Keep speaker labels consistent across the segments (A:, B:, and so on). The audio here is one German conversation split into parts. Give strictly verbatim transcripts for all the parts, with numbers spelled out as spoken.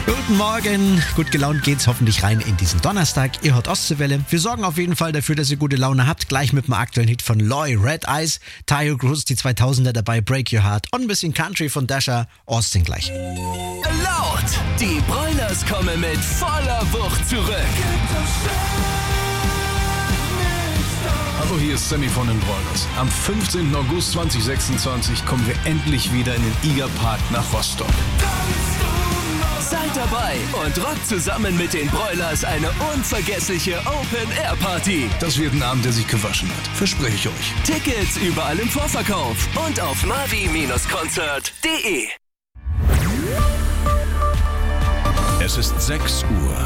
A: Guten Morgen, gut gelaunt geht's hoffentlich rein in diesen Donnerstag. Ihr hört Ostseewelle. Wir sorgen auf jeden Fall dafür, dass ihr gute Laune habt. Gleich mit dem aktuellen Hit von Loy, Red Eyes, Tayo Cruz, die zweitausender dabei, Break Your Heart und ein bisschen Country von Dasha, Austin gleich.
B: Laut! Die Broilers kommen mit voller Wucht zurück.
C: Hallo, hier ist Sammy von den Broilers. Am fünfzehnten August zweitausendsechsundzwanzig kommen wir endlich wieder in den Igerpark nach Rostock.
B: Seid dabei und rockt zusammen mit den Broilers eine unvergessliche Open-Air-Party.
C: Das wird ein Abend, der sich gewaschen hat. Verspreche ich euch.
B: Tickets überall im Vorverkauf und auf mavi Konzert punkt de.
D: Es ist sechs Uhr.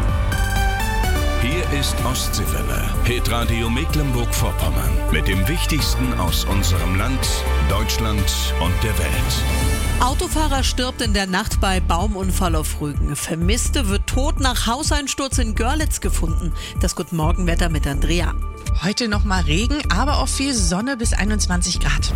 D: Hier ist Ostseewelle, Hitradio Mecklenburg-Vorpommern. Mit dem Wichtigsten aus unserem Land, Deutschland und der Welt.
E: Autofahrer stirbt in der Nacht bei Baumunfall auf Rügen. Vermisste wird tot nach Hauseinsturz in Görlitz gefunden. Das Guten Morgen-Wetter mit Andrea.
F: Heute nochmal Regen, aber auch viel Sonne bis einundzwanzig Grad.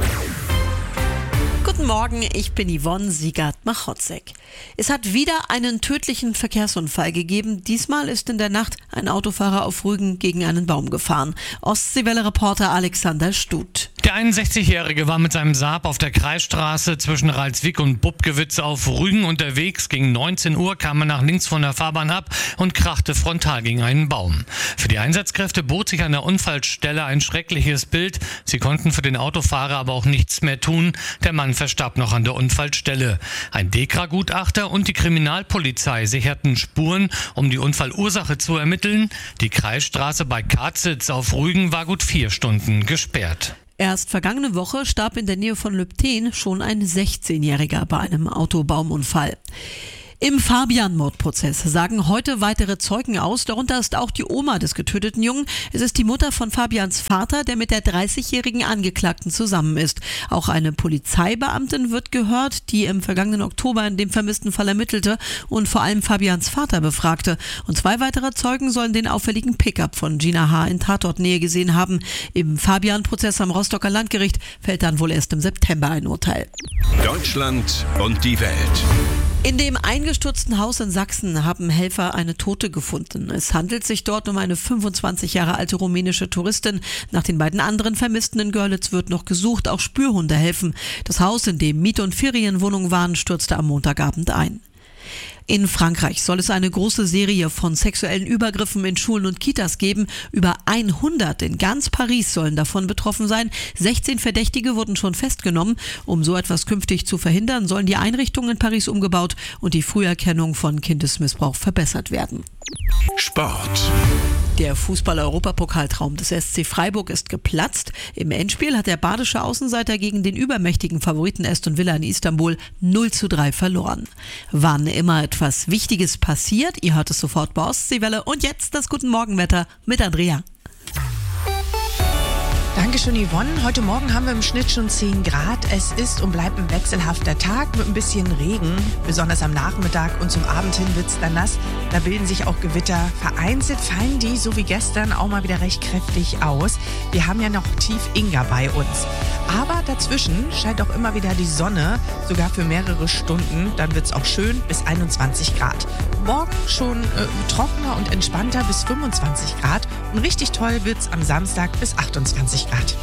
E: Guten Morgen, ich bin Yvonne Siegert-Machotzek. Es hat wieder einen tödlichen Verkehrsunfall gegeben. Diesmal ist in der Nacht ein Autofahrer auf Rügen gegen einen Baum gefahren. Ostseewelle-Reporter Alexander Stut.
G: Der einundsechzigjährige war mit seinem Saab auf der Kreisstraße zwischen Ralswiek und Bubgewitz auf Rügen unterwegs. Gegen neunzehn Uhr kam er nach links von der Fahrbahn ab und krachte frontal gegen einen Baum. Für die Einsatzkräfte bot sich an der Unfallstelle ein schreckliches Bild. Sie konnten für den Autofahrer aber auch nichts mehr tun. Der Mann verstarb noch an der Unfallstelle. Ein Dekra-Gutachter und die Kriminalpolizei sicherten Spuren, um die Unfallursache zu ermitteln. Die Kreisstraße bei Katzitz auf Rügen war gut vier Stunden gesperrt.
E: Erst vergangene Woche starb in der Nähe von Lübten schon ein sechzehnjähriger bei einem Autobaumunfall. Im Fabian-Mordprozess sagen heute weitere Zeugen aus, darunter ist auch die Oma des getöteten Jungen. Es ist die Mutter von Fabians Vater, der mit der dreißigjährigen Angeklagten zusammen ist. Auch eine Polizeibeamtin wird gehört, die im vergangenen Oktober in dem vermissten Fall ermittelte und vor allem Fabians Vater befragte. Und zwei weitere Zeugen sollen den auffälligen Pickup von Gina H. in Tatortnähe gesehen haben. Im Fabian-Prozess am Rostocker Landgericht fällt dann wohl erst im September ein Urteil.
D: Deutschland und die Welt.
E: In dem eingestürzten Haus in Sachsen haben Helfer eine Tote gefunden. Es handelt sich dort um eine fünfundzwanzig Jahre alte rumänische Touristin. Nach den beiden anderen Vermissten in Görlitz wird noch gesucht. Auch Spürhunde helfen. Das Haus, in dem Miet- und Ferienwohnungen waren, stürzte am Montagabend ein. In Frankreich soll es eine große Serie von sexuellen Übergriffen in Schulen und Kitas geben. Über hundert in ganz Paris sollen davon betroffen sein. sechzehn Verdächtige wurden schon festgenommen. Um so etwas künftig zu verhindern, sollen die Einrichtungen in Paris umgebaut und die Früherkennung von Kindesmissbrauch verbessert werden.
D: Sport.
E: Der Fußball-Europapokaltraum des S C Freiburg ist geplatzt. Im Endspiel hat der badische Außenseiter gegen den übermächtigen Favoriten Aston Villa in Istanbul null zu drei verloren. Wann immer etwas Wichtiges passiert, ihr hört es sofort bei Ostseewelle. Und jetzt das Guten Morgenwetter mit Andrea.
F: Dankeschön, Yvonne. Heute Morgen haben wir im Schnitt schon zehn Grad. Es ist und bleibt ein wechselhafter Tag mit ein bisschen Regen. Besonders am Nachmittag und zum Abend hin wird es dann nass. Da bilden sich auch Gewitter. Vereinzelt fallen die, so wie gestern, auch mal wieder recht kräftig aus. Wir haben ja noch tief Inga bei uns. Aber dazwischen scheint auch immer wieder die Sonne, sogar für mehrere Stunden. Dann wird es auch schön bis einundzwanzig Grad. Morgen schon äh, trockener und entspannter bis fünfundzwanzig Grad. Und richtig toll wird es am Samstag bis achtundzwanzig Grad.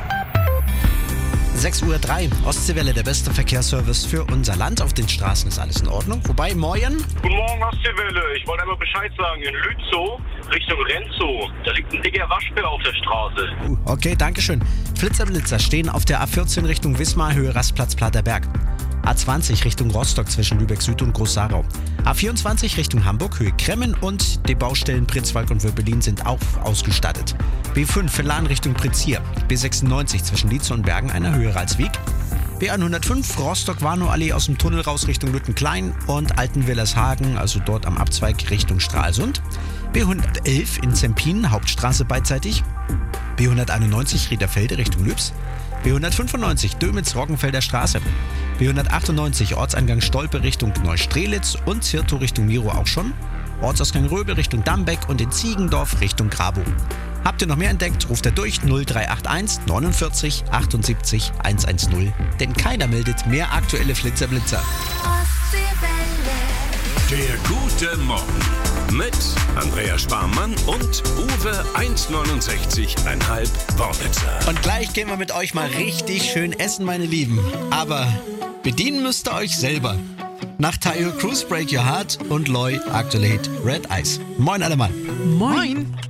A: sechs Uhr drei, Ostseewelle, der beste Verkehrsservice für unser Land. Auf den Straßen ist alles in Ordnung. Wobei, morgen...
H: Guten Morgen, Ostseewelle. Ich wollte einmal Bescheid sagen. In Lützow, Richtung Renzow, da liegt ein dicker Waschbär auf der Straße.
A: Uh, okay, danke schön. Flitzer-Blitzer stehen auf der A vierzehn Richtung Wismar, Höhe Rastplatz Platterberg. A zwanzig Richtung Rostock zwischen Lübeck Süd und Groß-Sarau. A vierundzwanzig Richtung Hamburg, Höhe Kremmen, und die Baustellen Pritzwalk und Wöbelin sind auch ausgestattet. B fünf Verlan Richtung Prizier. B sechsundneunzig zwischen Lietze und Bergen, einer Höhe Ralswiek. B hundertfünf Rostock-Warnow-Allee aus dem Tunnel raus Richtung Lüttenklein und Altenwillershagen, also dort am Abzweig Richtung Stralsund. B hundertelf in Zempin, Hauptstraße beidseitig. B hunderteinundneunzig Riederfelde Richtung Lübs. B hundertfünfundneunzig Dömitz-Roggenfelder Straße. B hundertachtundneunzig Ortseingang Stolpe Richtung Neustrelitz und Zirtow Richtung Miro auch schon. Ortsausgang Röbel Richtung Dambeck und in Ziegendorf Richtung Grabow. Habt ihr noch mehr entdeckt, ruft er durch null drei acht eins neunundvierzig achtundsiebzig hundertzehn. Denn keiner meldet mehr aktuelle Flitzer-Blitzer.
I: Ostseewelle.
D: Der gute Morgen mit Andrea Sparmann und Uwe eins Komma neunundsechzig Komma fünf Wortwitzer.
A: Und gleich gehen wir mit euch mal richtig schön essen, meine Lieben. Aber bedienen müsst ihr euch selber. Nach Tayo Cruz Break Your Heart und Loy aktuell Hit Red Eyes. Moin alle Mann.
F: Moin.